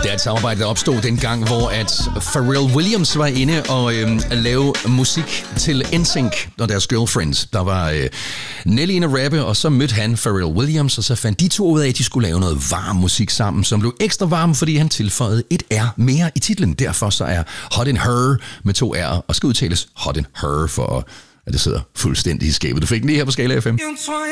Det er et samarbejde, der opstod dengang, hvor at Pharrell Williams var inde og lave musik til NSYNC og deres girlfriends. Der var Nelly inde at rappe, og så mødte han Pharrell Williams, og så fandt de to ud af, at de skulle lave noget varm musik sammen, som blev ekstra varm, fordi han tilføjede et R mere i titlen. Derfor så er Hot in Her med 2 R'er, og skal udtales Hot in Her, for at det sidder fuldstændig i skabet. Du fik den lige her på Skala FM.